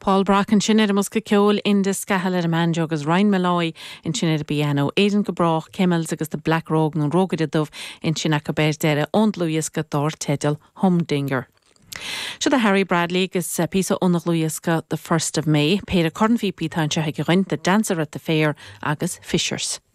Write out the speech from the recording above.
Paul Bracken sinna a musca ceol in de scahal ar a manjo agus Ryan Malloy in sinna a piano, Aidan Gobrach, Kemmels agus de Black Rogue and Rogadidov in sinna a berdere und Luiska Dor Tedel Humdinger. Should the Harry Bradley is a piece of Luiska the 1st of May, paid a corn VP Township the dancer at the fair agus Fishers.